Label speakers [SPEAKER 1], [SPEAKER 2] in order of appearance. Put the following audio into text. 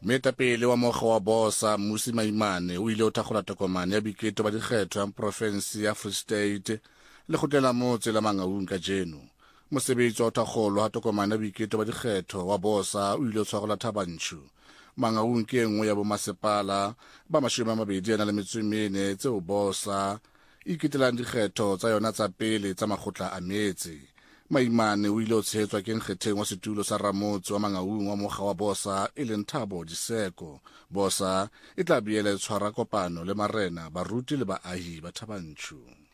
[SPEAKER 1] Moetapele wa mokga wa Bosa Mmusi Maimane o ile o thakgola tokomane ya boiketlo ba dikgetho ya province ya Free State le kgutlela motse la Mangaung ka jeno. Mosebetsi wa thakgolo ha tokomane ya boiketlo ba dikgetho wa Bosa o ile o tshwarola Thabanchu. Mangaung ke nngwe ya bomasepala ba 24 tseo Bosa iketelang dikgetho tsa yona tsa pele tsa makgotla a metse. Maimane o ile o tshehetswa ke nkgetheng wa setulo sa Ramotse wa Mangaung wa mokga wa Bosa e leng Thabo Diseko. Bosa e tla biela tshwara kopano le marena, baruti le baahi ba Thabanchu.